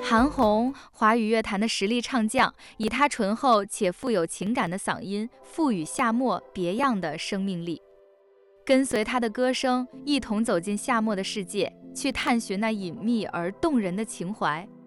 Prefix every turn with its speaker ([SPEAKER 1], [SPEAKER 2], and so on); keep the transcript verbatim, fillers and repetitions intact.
[SPEAKER 1] 韩红，华语乐坛的实力唱将，以她醇厚且富有情感的嗓音，赋予夏末别样的生命力。跟随她的歌声，一同走进夏末的世界，去探寻那隐秘而动人的情怀。